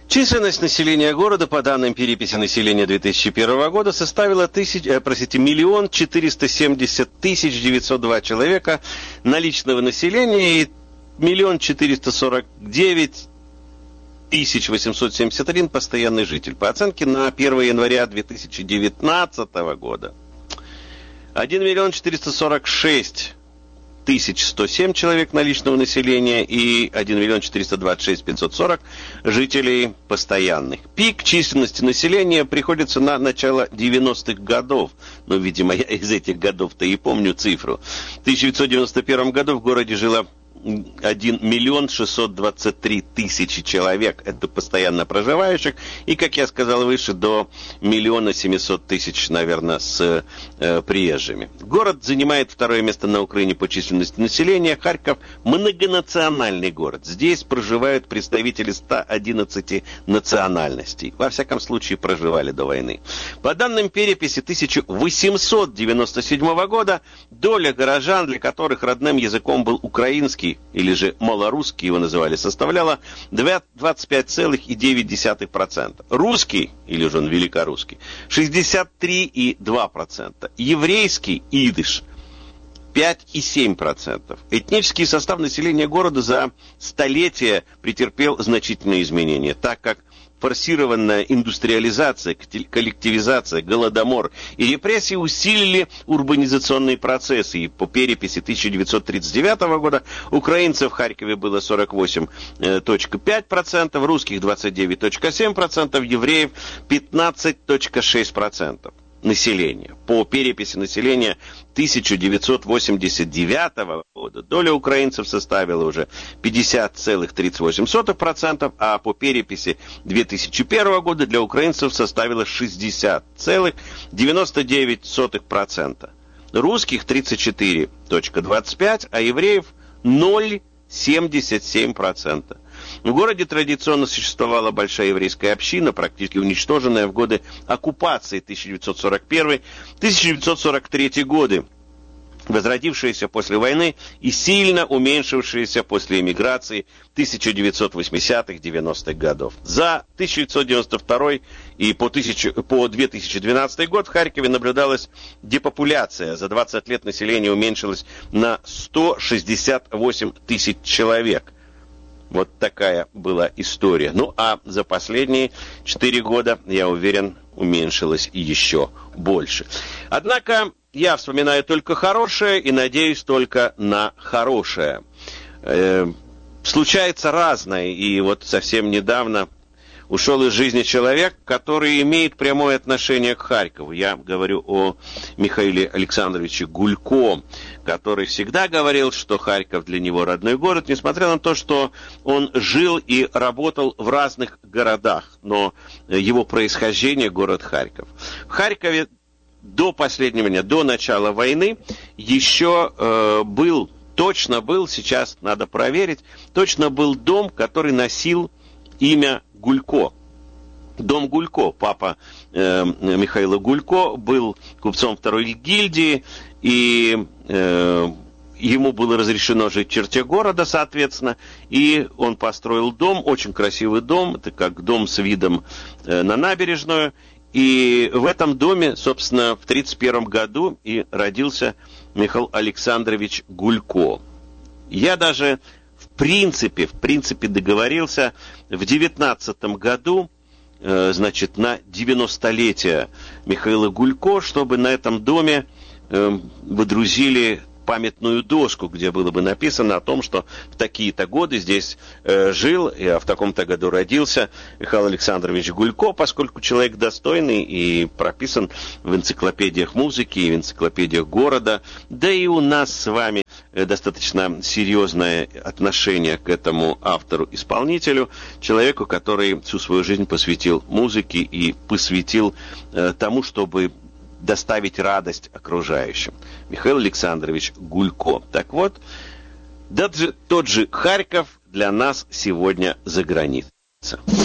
Численность населения города по данным переписи населения 2001 года составила 1 470 902 человека наличного населения и 1 449 871 постоянный житель. По оценке на 1 января 2019 года 1 446 107 человек наличного населения и 1 426 540 жителей постоянных. Пик численности населения приходится на начало 90-х годов. Но, видимо, я из этих годов-то и помню цифру. В 1991 году в городе жило 1 623 000 человек. Это постоянно проживающих. И, как я сказал выше, до 1 700 000, наверное, с приезжими. Город занимает второе место на Украине по численности населения. Харьков – многонациональный город. Здесь проживают представители 111 национальностей. Во всяком случае, проживали до войны. По данным переписи 1897 года, доля горожан, для которых родным языком был украинский, или же малорусский его называли, составляла 25,9%. Русский, или же он великорусский, 63,2%. Еврейский, идыш, 5,7%. Этнический состав населения города за столетия претерпел значительные изменения, так как форсированная индустриализация, коллективизация, голодомор и репрессии усилили урбанизационные процессы. И по переписи 1939 года украинцев в Харькове было 48,5%, русских 29,7%, евреев 15,6% населения. По переписи населения 1989 года доля украинцев составила уже 50,38%, а по переписи 2001 года для украинцев составила 60,99%. Русских 34,25%, а евреев 0,77%. В городе традиционно существовала большая еврейская община, практически уничтоженная в годы оккупации 1941-1943 годы, возродившаяся после войны и сильно уменьшившаяся после эмиграции 1980-90-х годов. За 1992 и по 2012 год в Харькове наблюдалась депопуляция. За 20 лет население уменьшилось на 168 000 человек. Вот такая была история. Ну, а за последние 4 года, я уверен, уменьшилось еще больше. Однако я вспоминаю только хорошее и надеюсь только на хорошее. Случается разное, и вот совсем недавно ушел из жизни человек, который имеет прямое отношение к Харькову. Я говорю о Михаиле Александровиче Гулько, который всегда говорил, что Харьков для него родной город, несмотря на то, что он жил и работал в разных городах, но его происхождение – город Харьков. В Харькове до последнего дня, до начала войны, еще точно был, сейчас надо проверить, точно был дом, который носил имя Гулько. Дом Гулько. Папа Михаила Гулько был купцом второй гильдии, и ему было разрешено жить в черте города, соответственно, и он построил дом, очень красивый дом, это как дом с видом на набережную, и в этом доме, собственно, в 1931 году и родился Михаил Александрович Гулько. Я даже в принципе договорился в 19 году, значит, на 90-летие Михаила Гулько, чтобы на этом доме водрузили памятную доску, где было бы написано о том, что в такие-то годы здесь жил, а в таком-то году родился Михаил Александрович Гулько, поскольку человек достойный и прописан в энциклопедиях музыки и в энциклопедиях города, да и у нас с вами достаточно серьезное отношение к этому автору-исполнителю, человеку, который всю свою жизнь посвятил музыке и посвятил тому, чтобы доставить радость окружающим. Михаил Александрович Гулько. Так вот, даже тот же Харьков для нас сегодня за границей.